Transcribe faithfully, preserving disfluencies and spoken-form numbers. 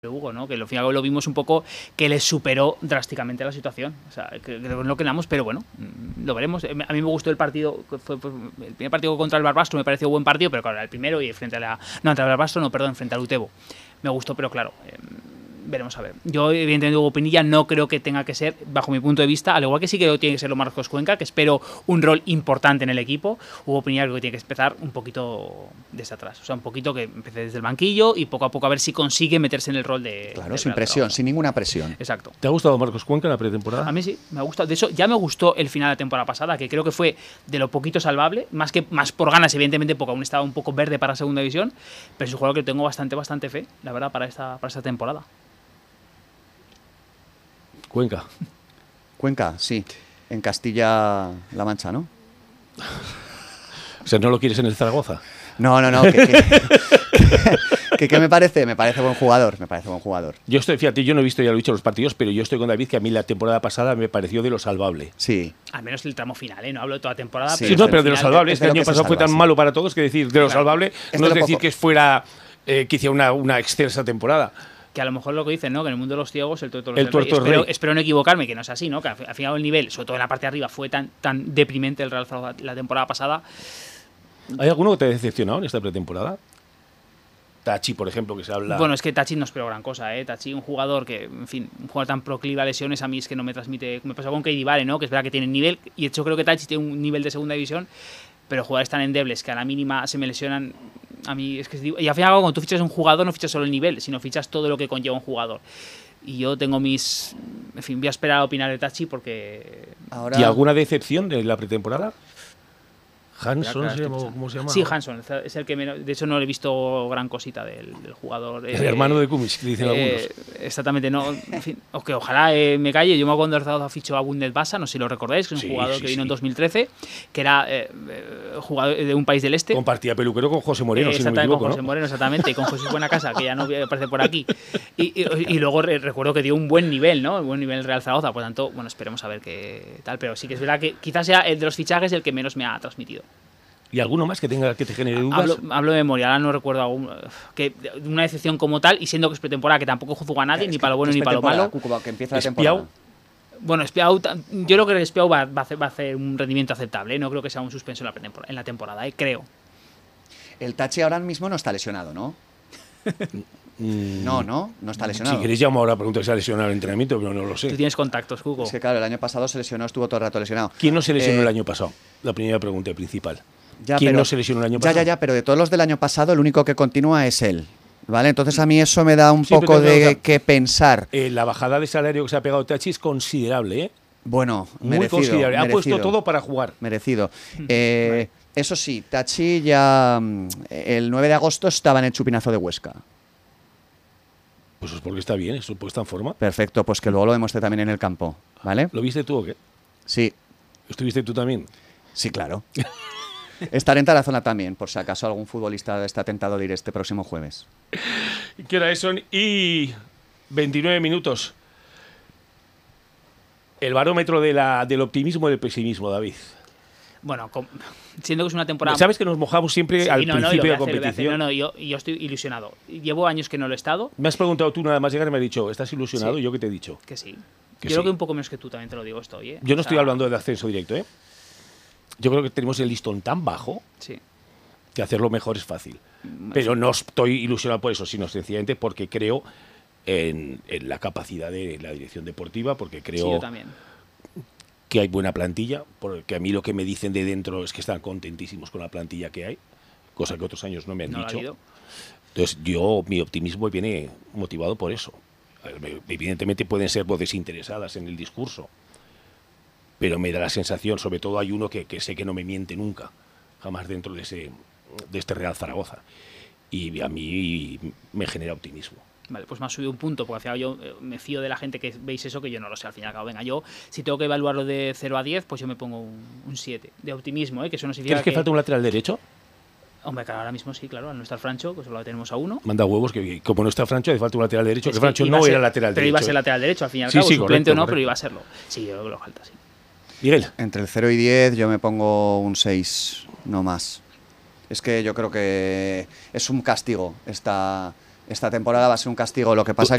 Hugo, ¿no? Que al final lo vimos un poco que les superó drásticamente la situación. O sea, que, que no quedamos, pero bueno, lo veremos. A mí me gustó el partido, fue, fue el primer partido contra el Barbastro, me pareció buen partido, pero claro, el primero y frente a la. No, contra el Barbastro, no, perdón, frente al Utebo. Me gustó, pero claro. Eh, veremos a ver. Yo, evidentemente, Hugo Pinilla no creo que tenga que ser, bajo mi punto de vista, al igual que sí que tiene que ser lo Marcos Cuenca, que espero un rol importante en el equipo. Hugo Pinilla creo que tiene que empezar un poquito desde atrás. O sea, un poquito que empiece desde el banquillo y poco a poco a ver si consigue meterse en el rol de. Claro, sin presión, sin ninguna presión. Exacto. ¿Te ha gustado Marcos Cuenca en la pretemporada? A mí sí, me ha gustado. De hecho, ya me gustó el final de la temporada pasada, que creo que fue de lo poquito salvable, más que más por ganas, evidentemente, porque aún estaba un poco verde para segunda división, pero es un jugador que tengo bastante, bastante fe, la verdad, para esta, para esta temporada. Cuenca. Cuenca, sí. En Castilla-La Mancha, ¿no? O sea, ¿no lo quieres en el Zaragoza? No, no, no. Que, que, que, que me parece, me parece buen jugador, me parece buen jugador. Yo estoy, fíjate, yo no he visto, ya lo he dicho, los partidos, pero yo estoy con David, que a mí la temporada pasada me pareció de lo salvable. Sí. Al menos el tramo final, ¿eh? No hablo de toda la temporada. Sí, pero no, pero de lo salvable. es Este de lo año que se pasado fue salva, tan sí. malo para todos que decir de lo Claro. salvable Es no de es lo decir poco. que fuera, eh, que hiciera una, una excelsa temporada. Que a lo mejor lo que dicen, ¿no? Que en el mundo de los ciegos el tuerto es El tuerto es espero, rey. espero no equivocarme, que no es así, ¿no? Que al, al final el nivel, sobre todo en la parte de arriba, fue tan, tan deprimente el Real Zaragoza la temporada pasada. ¿Hay alguno que te ha decepcionado en esta pretemporada? Tachi, por ejemplo, que se habla... Bueno, es que Tachi no espero gran cosa, ¿eh? Tachi, un jugador que, en fin, un jugador tan proclive a lesiones, a mí es que no me transmite. Me pasó con Keidi Vare, ¿no? Que es verdad que tiene nivel, y de hecho creo que Tachi tiene un nivel de segunda división, pero jugadores tan endebles que a la mínima se me lesionan. A mí es que. Y al final, cuando tú fichas un jugador, no fichas solo el nivel, sino fichas todo lo que conlleva un jugador. Y yo tengo mis. En fin, voy a esperar a opinar de Tachi porque. Ahora, ¿Y alguna decepción de la pretemporada? Hanson, Claro, ¿se claro, llama? ¿Cómo se llama? Sí, Hanson, es el que menos. De hecho, no le he visto gran cosita del, del jugador. El eh, hermano de Kumic, que dicen eh, algunos. Exactamente, no. En fin, o que ojalá eh, me calle. Yo me acuerdo cuando Zaragoza fichó a Bundes Basa, no sé si lo recordáis, que es un Sí, jugador sí, que vino sí. en dos mil trece, que era eh, eh, jugador de un país del este. Compartía peluquero con José Moreno, Eh, si no me exactamente, equivoco, con José ¿no? Moreno, exactamente, y con José Buenacasa, que ya no aparece por aquí. Y, y, y luego re recuerdo que dio un buen nivel, ¿no? Un buen nivel Real Zaragoza, por tanto, bueno, esperemos a ver qué tal. Pero sí que es verdad que quizás sea el de los fichajes el que menos me ha transmitido. ¿Y alguno más que tenga que te genere dudas? Hablo, hablo de memoria, ahora no recuerdo algún, que una decepción como tal, y siendo que es pretemporada, que tampoco juzgo a nadie, ni para lo bueno ni para lo malo. Cuco, que empieza la Espiau. temporada. Bueno, Espiau, yo creo que Espiau va, va, a hacer, va a hacer un rendimiento aceptable, ¿eh? No creo que sea un suspenso en la, pretemporada, en la temporada, ¿eh? Creo. El Tachi ahora mismo no está lesionado, ¿no? Mm, No, no, no está lesionado. Si queréis llamo ahora a preguntar si se ha lesionado el entrenamiento, pero no lo Tú sé. tienes contactos, Hugo. Es que claro, el año pasado se lesionó, estuvo todo el rato lesionado. ¿Quién no se lesionó Eh, el año pasado? La primera pregunta principal. Ya, ¿Quién pero- no se lesionó el año Ya, pasado? ya, ya, pero de todos los del año pasado, el único que continúa es él. ¿Vale? Entonces a mí eso me da un Sí, pero poco te tengo de que- que pensar. Eh, la bajada de salario que se ha pegado Tachi es considerable, ¿eh? Bueno, Muy merecido, considerable. Ha puesto merecido, todo para jugar. Merecido. Eh, eso sí, Tachi ya mm, el nueve de agosto estaba en el chupinazo de Huesca. Pues es porque está bien, eso puede estar en forma. Perfecto, pues que luego lo demuestre también en el campo. ¿Vale? ¿Lo viste tú o qué? Sí, ¿Estuviste tú también? sí, claro. Estaré en Tarazona también, por si acaso algún futbolista está tentado de ir este próximo jueves. ¿Qué hora es? Son y veintinueve minutos. El barómetro de la, del optimismo y del pesimismo, David. Bueno, com- siendo que es una temporada. Sabes que nos mojamos siempre Sí, al no, no, principio y lo de la voy a hacer, lo voy a hacer. competición. No, no, yo, yo estoy ilusionado. Llevo años que no lo he estado, Me has preguntado tú nada más llegar y me has dicho, ¿estás ilusionado? Sí. ¿Y yo qué te he dicho? que sí. Que yo creo sí. que un poco menos que tú también te lo digo estoy, ¿eh? Yo no O estoy sea, hablando del ascenso directo, ¿eh? Yo creo que tenemos el listón tan bajo Sí. que hacerlo mejor es fácil. Mm, Pero no estoy ilusionado por eso, sino sencillamente porque creo en, en la capacidad de la dirección deportiva, porque Sí, creo yo también. que hay buena plantilla, porque a mí lo que me dicen de dentro es que están contentísimos con la plantilla que hay, cosa que otros años no me han No lo ha dicho. habido. Entonces yo, mi optimismo viene motivado por eso. Evidentemente pueden ser voces interesadas en el discurso, pero me da la sensación, sobre todo hay uno que, que sé que no me miente nunca, jamás dentro de, ese, de este Real Zaragoza, y a mí me genera optimismo. Vale, pues me ha subido un punto, porque al final yo eh, me fío de la gente que veis eso, que yo no lo sé, al fin y al cabo. Venga, yo, si tengo que evaluarlo de cero a diez, pues yo me pongo un, un siete, de optimismo, ¿eh? Que eso no significa ¿Crees que, falta un lateral derecho? Hombre, claro, ahora mismo sí, claro, al no estar Francho, pues solo lo tenemos a uno. Manda huevos, que como no está Francho, hace falta un lateral derecho, Es que Francho iba a no ser- era lateral pero derecho. iba a ser ¿eh? lateral derecho, al fin y al Sí, cabo, sí, suplente correcto, o no, correcto. pero iba a serlo. Sí, yo creo que lo falta, sí. Miguel, Entre el cero y diez yo me pongo un seis, no más. Es que yo creo que es un castigo esta, esta temporada va a ser un castigo. Lo que pasa